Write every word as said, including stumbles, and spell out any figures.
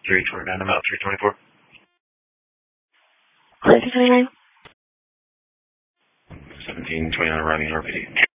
three twenty-nine, I'm out, three twenty-four. three twenty-nine. seventeen twenty-nine, arriving R P D.